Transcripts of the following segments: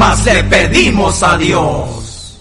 más le pedimos a Dios.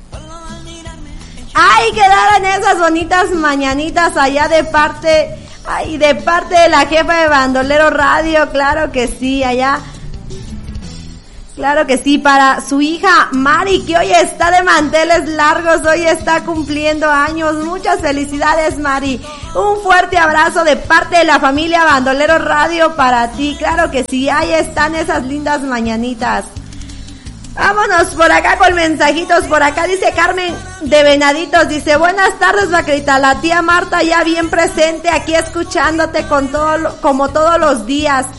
Ay, quedaron esas bonitas mañanitas allá de parte de la jefa de Bandolero Radio, claro que sí, allá. Claro que sí, para su hija Mari, que hoy está de manteles largos, hoy está cumpliendo años. Muchas felicidades, Mari. Un fuerte abrazo de parte de la familia Bandolero Radio para ti. Claro que sí, ahí están esas lindas mañanitas. Vámonos por acá con mensajitos. Por acá dice Carmen de Venaditos, dice: buenas tardes, vaquerita, la tía Marta ya bien presente aquí escuchándote como todos los días.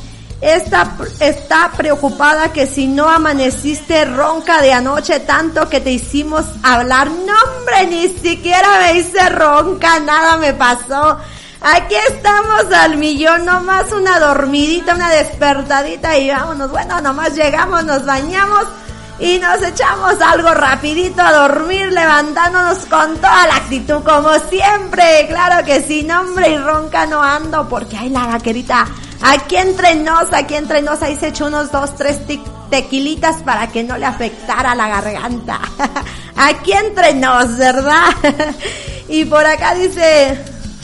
Está preocupada que si no amaneciste ronca de anoche tanto que te hicimos hablar. No, hombre, ni siquiera me hice ronca, nada me pasó. Aquí estamos al millón, nomás una dormidita, una despertadita y vámonos. Bueno, nomás llegamos, nos bañamos y nos echamos algo rapidito a dormir, levantándonos con toda la actitud, como siempre. Claro que sí, no, hombre, y ronca no ando, porque hay la vaquerita. Aquí entre nos, ahí se echó unos 2-3 tequilitas para que no le afectara la garganta. Aquí entre nos, ¿verdad? Y por acá dice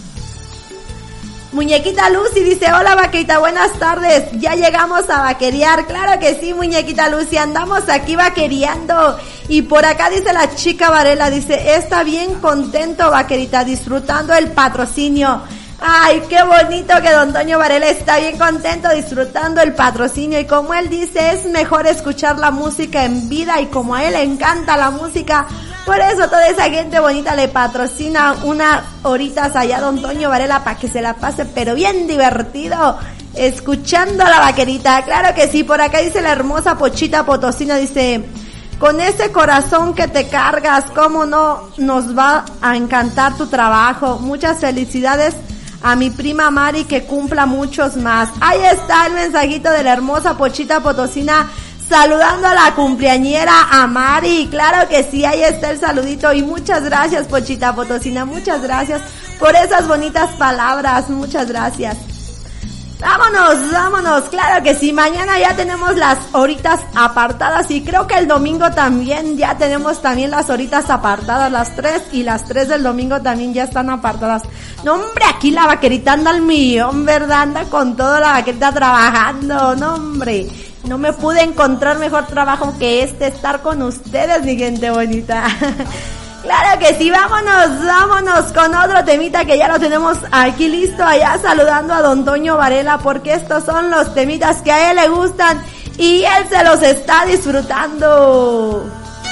Muñequita Lucy, dice: hola, vaquerita, buenas tardes, ya llegamos a vaquerear. Claro que sí, Muñequita Lucy, andamos aquí vaquereando. Y por acá dice la chica Varela, dice: está bien contento, vaquerita, disfrutando el patrocinio. Ay, qué bonito que don Toño Varela está bien contento disfrutando el patrocinio, y como él dice, es mejor escuchar la música en vida, y como a él le encanta la música, por eso toda esa gente bonita le patrocina unas horitas allá a don Toño Varela para que se la pase pero bien divertido escuchando a la vaquerita. Claro que sí. Por acá dice la hermosa Pochita Potosina, dice: con ese corazón que te cargas, cómo no nos va a encantar tu trabajo. Muchas felicidades a mi prima Mari, que cumpla muchos más. Ahí está el mensajito de la hermosa Pochita Potosina saludando a la cumpleañera, a Mari. Claro que sí, ahí está el saludito. Y muchas gracias, Pochita Potosina, muchas gracias por esas bonitas palabras, muchas gracias. Vámonos, claro que sí, mañana ya tenemos las horitas apartadas, y creo que el domingo también ya tenemos también las horitas apartadas, las 3 y las 3 del domingo también ya están apartadas. No, hombre, aquí la vaquerita anda al millón, ¿verdad? Anda con todo la vaquerita trabajando. No, hombre, no me pude encontrar mejor trabajo que estar con ustedes, mi gente bonita. Claro que sí, vámonos con otro temita que ya lo tenemos aquí listo, allá saludando a don Toño Varela, porque estos son los temitas que a él le gustan y él se los está disfrutando.